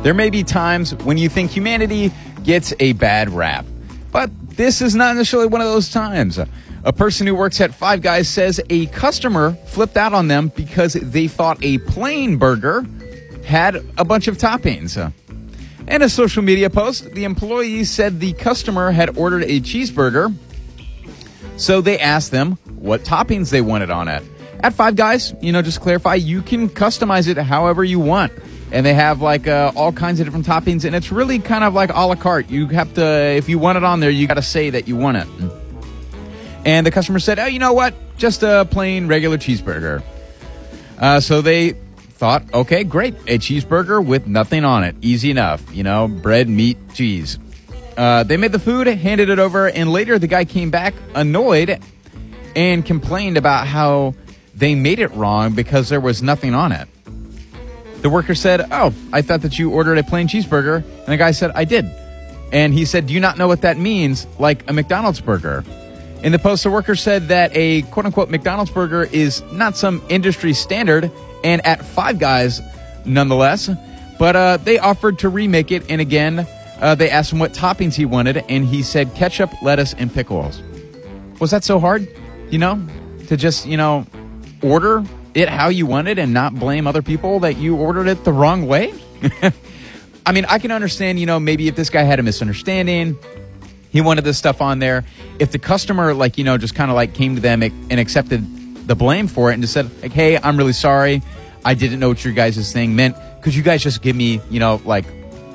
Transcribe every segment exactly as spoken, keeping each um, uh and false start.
There may be times when you think humanity gets a bad rap, but this is not necessarily one of those times. A person who works at Five Guys says a customer flipped out on them because they thought a plain burger had a bunch of toppings. In a social media post, the employee said the customer had ordered a cheeseburger, so they asked them what toppings they wanted on it. At Five Guys, you know, just to clarify, you can customize it however you want. And they have like uh, all kinds of different toppings, and it's really kind of like a la carte. You have to, if you want it on there, you got to say that you want it. And the customer said, oh, you know what? Just a plain regular cheeseburger. Uh, so they thought, okay, great. A cheeseburger with nothing on it. Easy enough. You know, bread, meat, cheese. Uh, they made the food, handed it over, and later the guy came back annoyed and complained about how they made it wrong because there was nothing on it. The worker said, oh, I thought that you ordered a plain cheeseburger. And the guy said, I did. And he said, do you not know what that means? Like a McDonald's burger. In the post, the worker said that a quote-unquote McDonald's burger is not some industry standard, and at Five Guys, nonetheless. But uh, they offered to remake it, and again, uh, they asked him what toppings he wanted, and he said ketchup, lettuce, and pickles. Was that so hard, you know, to just, you know, order it how you wanted and not blame other people that you ordered it the wrong way? I mean, I can understand, you know, maybe if this guy had a misunderstanding, he wanted this stuff on there. If the customer, like, you know, just kind of like came to them and accepted the blame for it and just said, like, hey, I'm really sorry. I didn't know what your guys' thing meant. Could you guys just give me, you know, like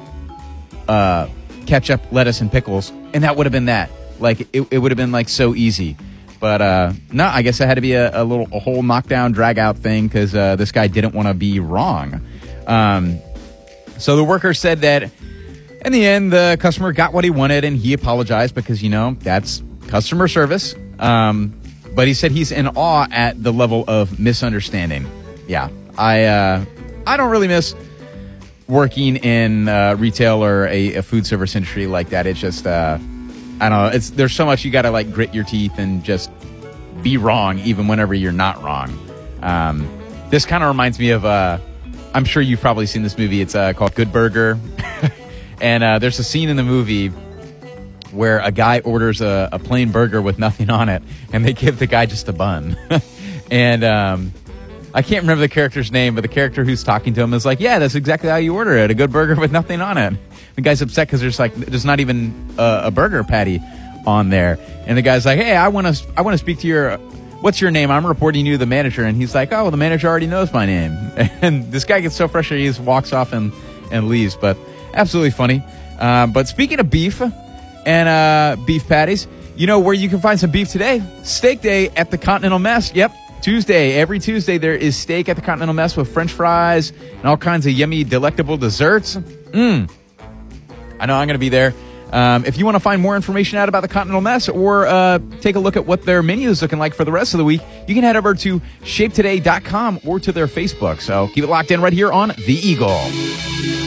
uh, ketchup, lettuce, and pickles? And that would have been that. Like, it, it would have been, like, so easy. But, uh, no, I guess it had to be a, a little, a whole knockdown, drag-out thing because uh, this guy didn't want to be wrong. Um, so the worker said that in the end, the customer got what he wanted, and he apologized because, you know, that's customer service. Um, but he said he's in awe at the level of misunderstanding. Yeah, I uh, I don't really miss working in uh, retail or a, a food service industry like that. It's just, uh, I don't know, it's there's so much you got to, like, grit your teeth and just be wrong even whenever you're not wrong. Um, this kind of reminds me of, uh, I'm sure you've probably seen this movie. It's uh, called Good Burger. And uh, there's a scene in the movie where a guy orders a, a plain burger with nothing on it, and they give the guy just a bun. and um, I can't remember the character's name, but the character who's talking to him is like, yeah, that's exactly how you order it, a good burger with nothing on it. The guy's upset because there's like there's not even a, a burger patty on there. And the guy's like, hey, I want to I want to speak to your, what's your name? I'm reporting you to the manager. And he's like, oh, well, the manager already knows my name. And this guy gets so frustrated, he just walks off and, and leaves. But absolutely funny. Uh, but speaking of beef and uh, beef patties, you know where you can find some beef today? Steak Day at the Continental Mess. Yep, Tuesday. Every Tuesday there is steak at the Continental Mess with French fries and all kinds of yummy, delectable desserts. Mmm. I know I'm going to be there. Um, if you want to find more information out about the Continental Mess or uh, take a look at what their menu is looking like for the rest of the week, you can head over to shape today dot com or to their Facebook. So keep it locked in right here on The Eagle.